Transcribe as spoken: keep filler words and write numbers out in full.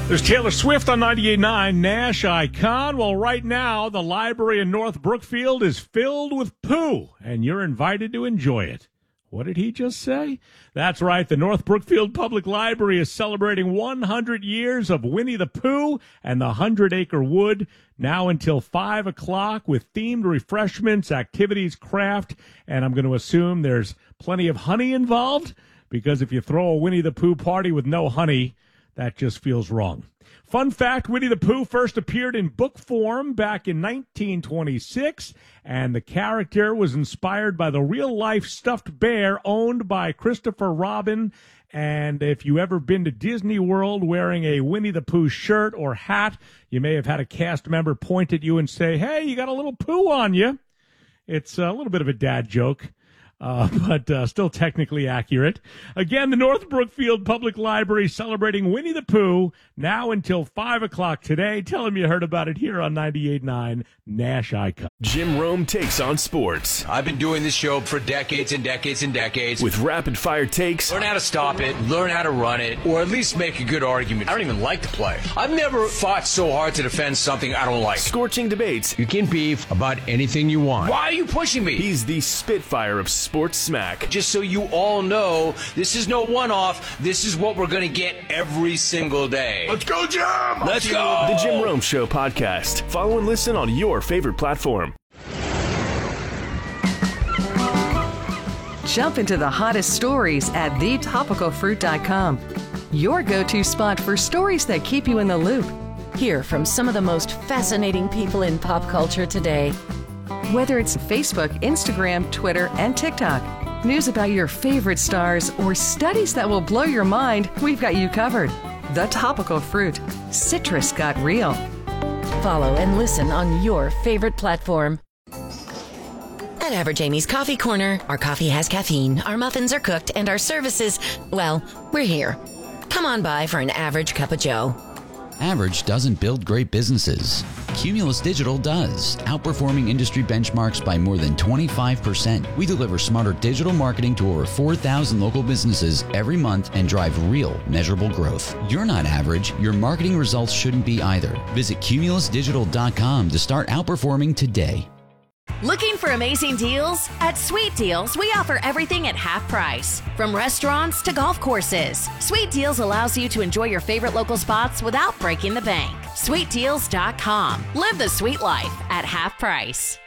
There's Taylor Swift on ninety-eight point nine Nash Icon. Well, right now, the library in North Brookfield is filled with poo, and you're invited to enjoy it. What did he just say? That's right. The North Brookfield Public Library is celebrating one hundred years of Winnie the Pooh and the Hundred Acre Wood, now until five o'clock with themed refreshments, activities, craft, and I'm going to assume there's plenty of honey involved, because if you throw a Winnie the Pooh party with no honey, that just feels wrong. Fun fact, Winnie the Pooh first appeared in book form back in nineteen twenty-six, and the character was inspired by the real-life stuffed bear owned by Christopher Robin. And if you ever been to Disney World wearing a Winnie the Pooh shirt or hat, you may have had a cast member point at you and say, "Hey, you got a little poo on you." It's a little bit of a dad joke. Uh, but uh, still technically accurate. Again, the North Brookfield Public Library celebrating Winnie the Pooh now until five o'clock today. Tell them you heard about it here on ninety-eight point nine Nash Icon. Jim Rome takes on sports. I've been doing this show for decades and decades and decades. With rapid-fire takes. Learn how to stop it, learn how to run it, or at least make a good argument. I don't even like the play. I've never fought so hard to defend something I don't like. Scorching debates. You can beef about anything you want. Why are you pushing me? He's the Spitfire of sports smack. Just so you all know, this is no one-off. This is what we're going to get every single day. Let's go, Jim! Let's go! The Jim Rome Show podcast. Follow and listen on your favorite platform. Jump into the hottest stories at the topical fruit dot com. Your go-to spot for stories that keep you in the loop. Hear from some of the most fascinating people in pop culture today. Whether it's Facebook, Instagram, Twitter, and TikTok, news about your favorite stars, or studies that will blow your mind, we've got you covered. The Topical Fruit. Citrus got real. Follow and listen on your favorite platform. At Average Amy's Coffee Corner, our coffee has caffeine, our muffins are cooked, and our services, well, we're here. Come on by for an average cup of joe. Average doesn't build great businesses. Cumulus Digital does, outperforming industry benchmarks by more than twenty-five percent. We deliver smarter digital marketing to over four thousand local businesses every month and drive real, measurable growth. You're not average. Your marketing results shouldn't be either. Visit cumulus digital dot com to start outperforming today. Looking for amazing deals? At Sweet Deals, we offer everything at half price. From restaurants to golf courses, Sweet Deals allows you to enjoy your favorite local spots without breaking the bank. sweet deals dot com. Live the sweet life at half price.